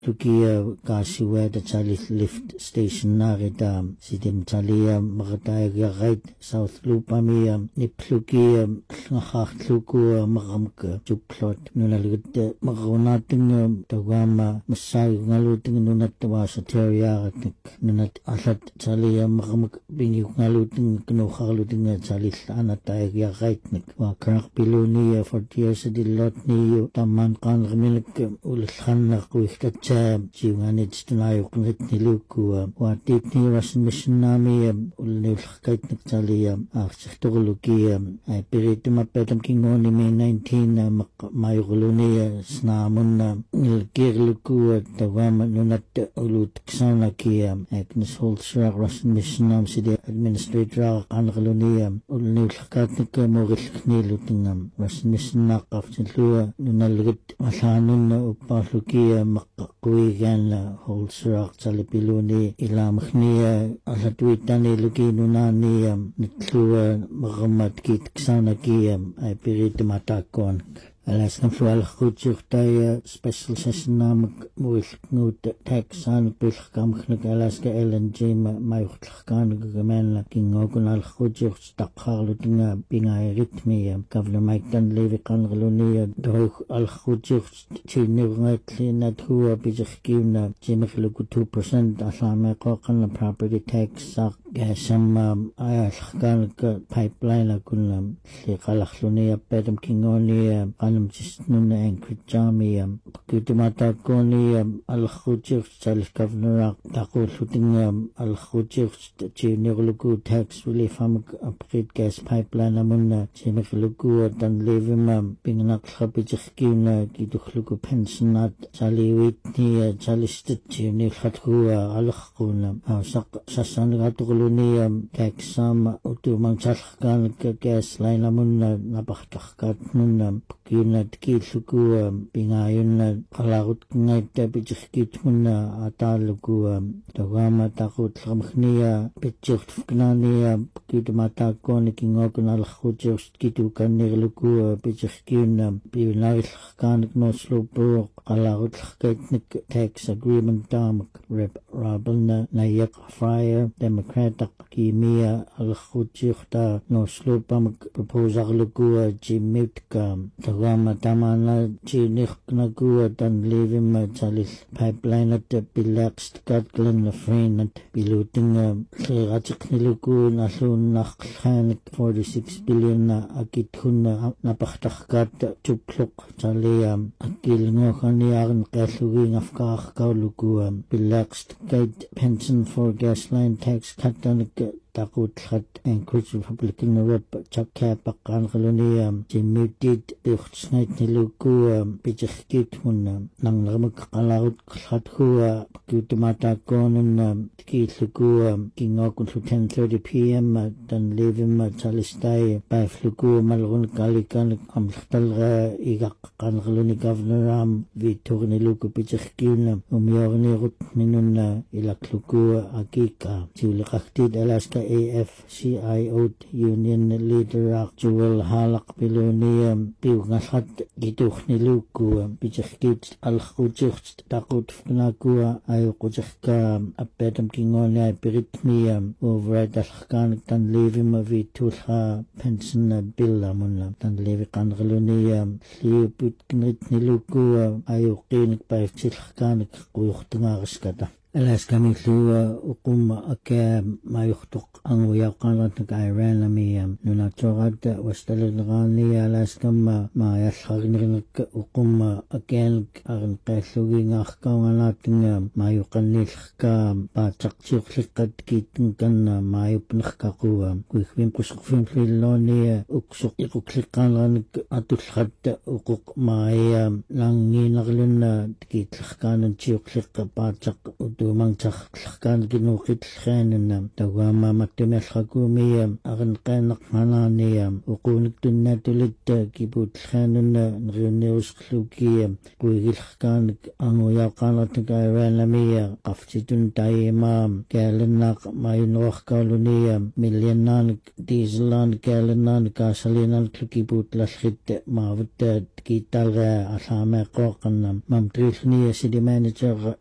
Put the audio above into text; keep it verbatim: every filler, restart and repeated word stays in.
tukia kasiwa da chali lift station narita sidim chali magatay gait South Lupami nipluki ngakakluku magamka juplot nunalgit magagunating tawama masay ngaluting nunat wasa teriyagatik nunat alat chali magamak bingi ngaluting kinukakaluting chali anatay gaitnik wa karak piluni forty years dilot ni taman kan kamilik ulilhan na kuikatsa jiwanit tunayok ngit niluku wa titni rasin mission nami ulilkait nagchali akshtuguluki ay piritima petam kingoni May nineteen mayuguluni snamun nilkirluku tawama nunat ulut ksana ki eknis holsrak rasin mission nam sidi administrator kangaluni ulilkat nik mogilknilutingam rasin mission nakafchilua nunalgit malanun upahluki makakuigan holsrak chalipiluni ilamkhni alatwitani luki nunani nitlua magamat kit ksana ki ay piritimatakon alas kam flual khutsuktay special session namag muilngut taxan bilkam khnak alas ka L N G may khkan gamen kingokun al khutsukt takharlutinga pingay ritmi governor Mike Dunleavy kan gluni do al khutsukt chinirngatli nathu bijkhkina chimkhluku two percent asame qoqan property tax sak gasam ay khkan pipeline kunlam liqalakhluni pedam kingoni anam jisnun Anchorage Jami kutimata koni al khujir chal governor taqul shooting al khujir chinirluku tax relief am upgrade gas pipeline amun chinirluku dan levim pingnak khabijkhkina kidukhluku pensionat chaliwit ni chalistit chinir khathu al khuna sak sasan gatuluni tax am utumang chalkan gas line amun nabakhtakkat nun yunat kilsuku pingayun kalagut ngay tapijikit muna ataluku tawama takut kamkhniya pitchik fknaniya kitumata ni kingokun alkhutjik kitukan nirluku pitchikin pinagil kanik no slopo kalagut kaitnik tax agreement tamak rep rabal na yak fryer democratic kimia alkhutjik ta no slopo proposal luku jimit ka Tawama tamana chinik naguwa dan levim chalis pipeline at bilaxed katglan na frame at piluting khirachik niluku nasun nakhanik forty-six billion na akithun na napaktakkat chuplok chalia akil ngo khaniyagan kalugi ngafkakh kauluku bilaxed kait pension for gas line tax katanik takut khat Anchorage Republican rep chakka pakkan kaluni jimutit bikhsnait niluku bichkit hun nang lamag kalaut khat huwa kutumata konon tikitluku kingokun ten thirty p m dan levim chalistai paifluku malgun kalikan amkhtalga igak kan kaluni governor am vitor niluku bichkin umyorni rut minun ilakluku akika siulikaktid Alaska A F C I O Union Leader Actual Halak Pilonium Piwngasat Gituch Niluku Pichkit Al Khujich Takut Fnakua Ayukujaka Apetam Kingonia Piritmium over at Alkan Tan Levim Vitulha Pension Billa Munla Tan Levi Kangalunium Liuput Knit Niluku Ayukinik Paifchilkanik Kuyuchtangaskata Alas kami luwa ukum ake mayuktuk ang uyawkanat ng Iran ami nunatsurat wastalagani alas kam mayasagin ukum ake ang kasugi ngakaw natin mayukanil ka patsak siyuklikat kiting kan mayupnak kakuwa kuikwim kusukfim filoni uksuk ikuklikan lang atulkat ukuk maya lang nginaglan na kitlakan ng siyuklik patsak tuumang taqlaqkaan kinuqitlqaanunna tawama mattumiallaqumia arinqaanaqmanaania uquuniktunnaatulitta kiputlqaanunna nriunniusqlukia kuigillqaanik anguyaaqaanartakaavaanamia qaftitun taimaam kaalannaaq mayunerorkaalunia milliannaanik dieselaanik kaalannaani kaasalinaanik kiputlallqitte maavuttaat kiittaalgaa allaameeqqooqqanna mamtriillnia city manager